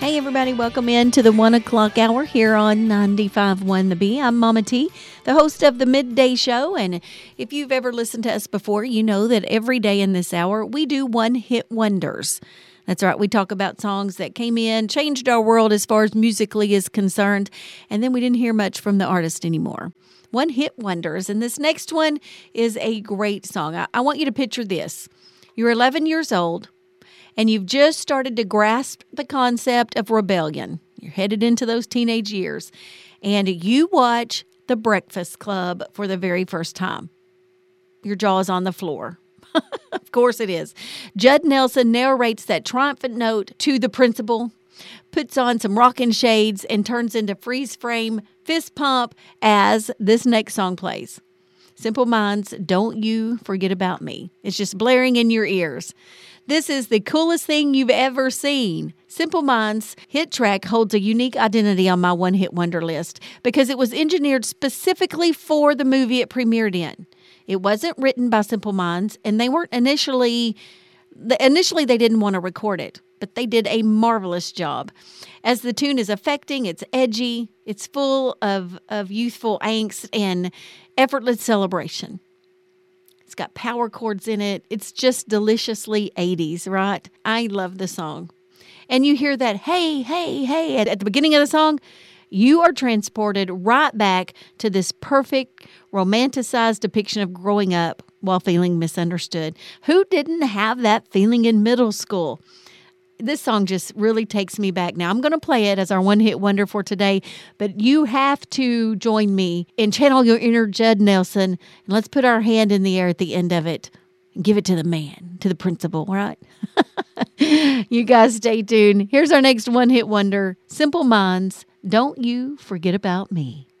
Hey, everybody, welcome in to the 1 o'clock hour here on 95.1 The Bee. I'm Mama T, the host of the Midday Show. And if you've ever listened to us before, you know that every day in this hour, we do one-hit wonders. That's right. We talk about songs that came in, changed our world as far as musically is concerned, and then we didn't hear much from the artist anymore. One-hit wonders. And this next one is a great song. I want you to picture this. You're 11 years old, and you've just started to grasp the concept of rebellion. You're headed into those teenage years, and you watch The Breakfast Club for the very first time. Your jaw is on the floor. Of course it is. Judd Nelson narrates that triumphant note to the principal, puts on some rockin' shades, and turns into freeze frame fist pump as this next song plays. Simple Minds, Don't You Forget About Me. It's just blaring in your ears. This is the coolest thing you've ever seen. Simple Minds' hit track holds a unique identity on my one-hit wonder list because it was engineered specifically for the movie it premiered in. It wasn't written by Simple Minds, and they weren't initially they didn't want to record it, but they did a marvelous job. As the tune is affecting, it's edgy, it's full of youthful angst and effortless celebration. It's got power chords in it. It's just deliciously 80s, right? I love the song. And you hear that, hey, hey, hey, at the beginning of the song, you are transported right back to this perfect, romanticized depiction of growing up while feeling misunderstood. Who didn't have that feeling in middle school? This song just really takes me back. Now, I'm going to play it as our one-hit wonder for today, but you have to join me and channel your inner Judd Nelson, and let's put our hand in the air at the end of it and give it to the man, to the principal, right? You guys stay tuned. Here's our next one-hit wonder, Simple Minds, Don't You Forget About Me.